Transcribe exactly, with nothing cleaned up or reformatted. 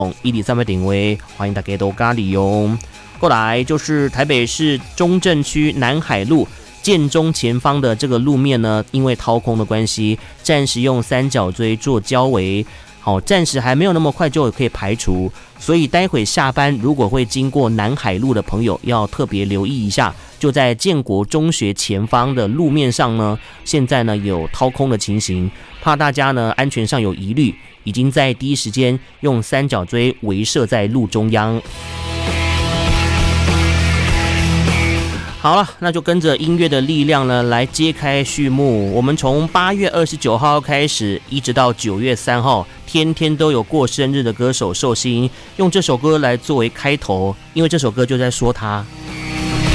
一里三百点位，欢迎大家都加利用。过来就是台北市中正区南海路建中前方的这个路面呢，因为掏空的关系，暂时用三角锥做交围。好，暂时还没有那么快就可以排除，所以待会下班如果会经过南海路的朋友，要特别留意一下。就在建国中学前方的路面上呢，现在呢有掏空的情形，怕大家呢安全上有疑虑，已经在第一时间用三角锥围设在路中央。好了，那就跟着音乐的力量呢，来揭开序幕。我们从八月二十九号开始，一直到九月三号，天天都有过生日的歌手寿星，用这首歌来作为开头，因为这首歌就在说他。